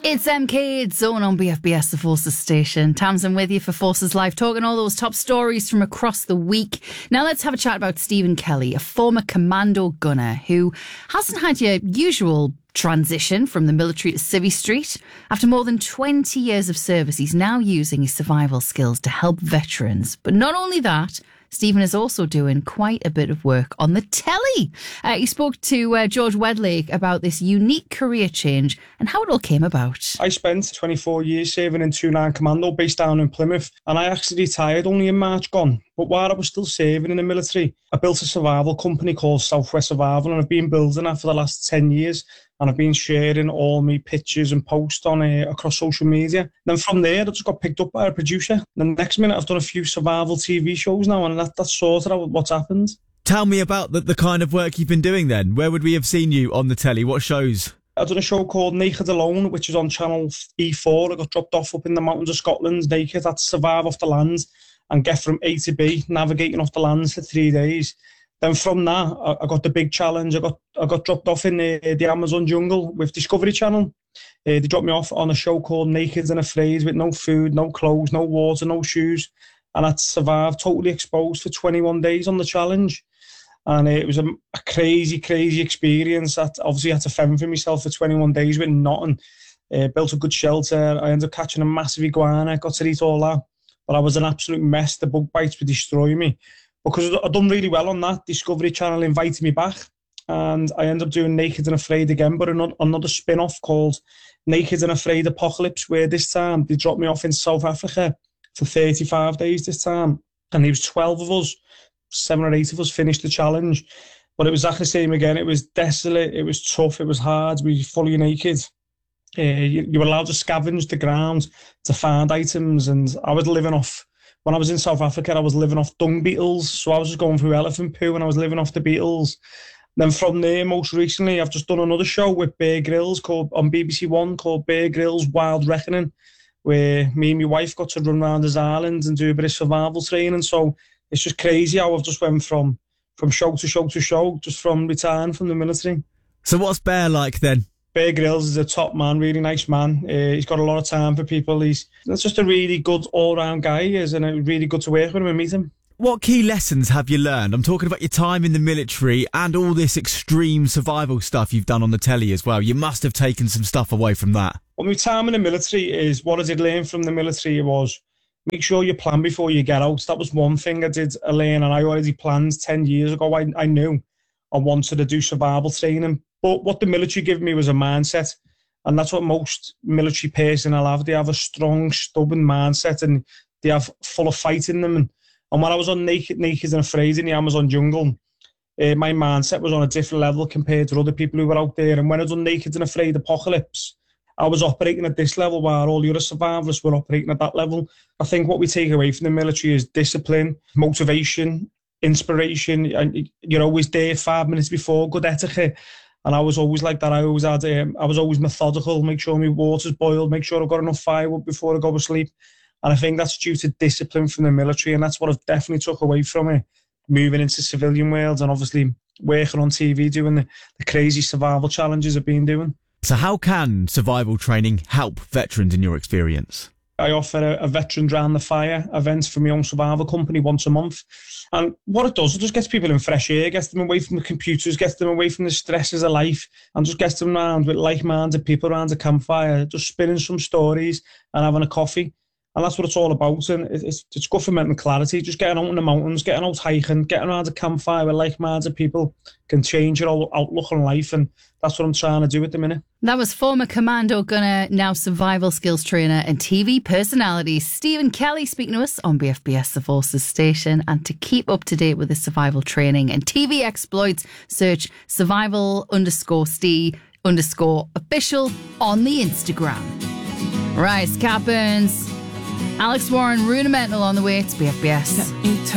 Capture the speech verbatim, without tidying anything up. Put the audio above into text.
It's M K, it's Zone on B F B S, the Forces station. Tamsin with you for Forces Live, talking all those top stories from across the week. Now let's have a chat about Stephen Kelly, a former commando gunner who hasn't had your usual transition from the military to Civvy Street. After more than twenty years of service, he's now using his survival skills to help veterans. But not only that, Stephen is also doing quite a bit of work on the telly. Uh, he spoke to uh, George Wedlake about this unique career change and how it all came about. I spent twenty-four years serving in two nine Commando based down in Plymouth, and I actually retired only in March gone. But while I was still serving in the military, I built a survival company called Southwest Survival, and I've been building that for the last ten years. And I've been sharing all my pictures and posts on uh, across social media. Then from there, I just got picked up by a producer. The next minute, I've done a few survival T V shows now, and that, that's sort of what's happened. Tell me about the, the kind of work you've been doing then. Where would we have seen you on the telly? What shows? I've done a show called Naked Alone, which is on Channel E four. I got dropped off up in the mountains of Scotland, naked. I had to survive off the land and get from A to B, navigating off the lands for three days. Then from that, I got the big challenge. I got I got dropped off in the, the Amazon jungle with Discovery Channel. Uh, they dropped me off on a show called Naked and Afraid with no food, no clothes, no water, no shoes. And I had to survive totally exposed for twenty-one days on the challenge. And uh, it was a, a crazy, crazy experience. I obviously had to fend for myself for twenty-one days with nothing. Uh, built a good shelter. I ended up catching a massive iguana. Got to eat all that. But I was an absolute mess. The bug bites would destroy me. Because I'd done really well on that, Discovery Channel invited me back, and I ended up doing Naked and Afraid again, but another, another spin-off called Naked and Afraid Apocalypse, where this time they dropped me off in South Africa for thirty-five days this time. And there was twelve of us, seven or eight of us finished the challenge. But it was exactly the same again. It was desolate, it was tough, it was hard, we were fully naked. Uh, you, you were allowed to scavenge the ground to find items, and I was living off... When I was in South Africa, I was living off dung beetles. So I was just going through elephant poo and I was living off the beetles. Then from there, most recently, I've just done another show with Bear Grylls called on B B C One called Bear Grylls Wild Reckoning, where me and my wife got to run around his island and do a bit of survival training. So it's just crazy how I've just went from, from show to show to show, just from retiring from the military. So what's Bear like then? Bear Grylls is a top man, really nice man. Uh, he's got a lot of time for people. He's that's just a really good all-round guy, he is, and it's really good to work with him and meet him. What key lessons have you learned? I'm talking about your time in the military and all this extreme survival stuff you've done on the telly as well. You must have taken some stuff away from that. Well, my time in the military is, what I did learn from the military was make sure you plan before you get out. That was one thing I did learn, and I already planned ten years ago. I, I knew I wanted to do survival training. But what the military gave me was a mindset, and that's what most military personnel have. They have a strong, stubborn mindset, and they have full of fight in them. And, and when I was on Naked, Naked and Afraid in the Amazon jungle, uh, my mindset was on a different level compared to other people who were out there. And when I done Naked and Afraid Apocalypse, I was operating at this level while all the other survivors were operating at that level. I think what we take away from the military is discipline, motivation, inspiration, and you're always there five minutes before, good etiquette. And I was always like that. I always had, um, I was always methodical, make sure my water's boiled, make sure I've got enough firewood before I go to sleep. And I think that's due to discipline from the military. And that's what I've definitely took away from it, moving into civilian world and obviously working on T V, doing the, the crazy survival challenges I've been doing. So how can survival training help veterans in your experience? I offer a, a Veterans Round the Fire event for my own survival company once a month. And what it does, it just gets people in fresh air, gets them away from the computers, gets them away from the stresses of life, and just gets them around with like-minded people around a campfire, just spinning some stories and having a coffee. And that's what it's all about. And it's, it's good for mental clarity. Just getting out in the mountains, getting out hiking, getting around a campfire with like-minded people can change your whole outlook on life. And that's what I'm trying to do at the minute. That was former commando gunner, now survival skills trainer and T V personality Stephen Kelly speaking to us on B F B S, the Forces station. And to keep up to date with his survival training and T V exploits, search survival underscore Steve underscore official on the Instagram. Right, Cat Burns, Alex Warren, Rudimental on the way to B F B S.